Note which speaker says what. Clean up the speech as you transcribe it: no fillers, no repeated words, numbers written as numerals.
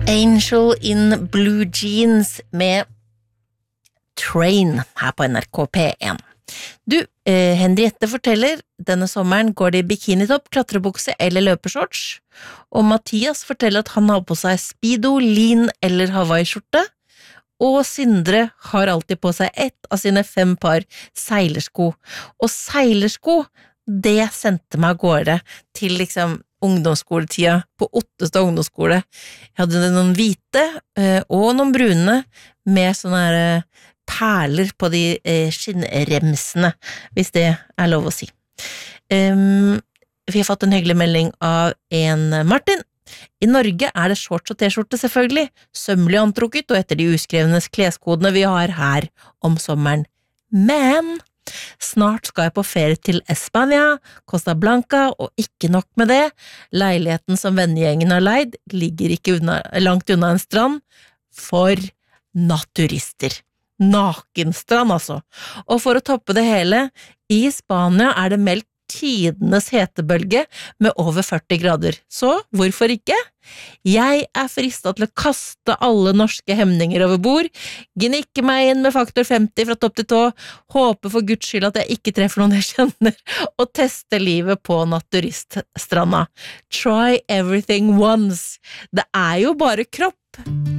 Speaker 1: Angel in Blue Jeans med Train her på NRK P1. Du, Henriette forteller, denne sommeren går det i bikinitopp, klatrebukse eller løpeshorts, og Mathias forteller at han har på seg speedo, lin eller Hawaii-skjorte, og Sindre har alltid på seg ett av sine 5 par seilersko, og seilersko, det sendte meg av gårde til liksom ungdomsskoletida på Ottestad ungdomsskole. Jeg hadde noen hvite og noen brune med sånne her perler på de skinnremsene, hvis det er lov å si. Vi har fått en hyggelig melding av en Martin. I Norge er det shorts og t-skjorte selvfølgelig, sømmelig antrukket og etter de uskrevne kleskodene vi har her om sommeren. Men snart skal jeg på ferie til Espania, Costa Blanca, og ikke nok med det, leiligheten som vennegjengen har leid ligger ikke langt unna en strand for naturister. Nakenstrand altså. Og for å toppe det hele, i Spania er det meldt tidenes hetebølge med over 40 grader. Så hvorfor ikke? Jeg er fristet til å kaste alle norske hemninger over bord, gnikke meg inn med faktor 50 fra topp til tå, håpe for Guds skyld at jeg ikke treffer noen jeg kjenner, og teste livet på naturiststranda. Try everything once. Det er jo bare kropp.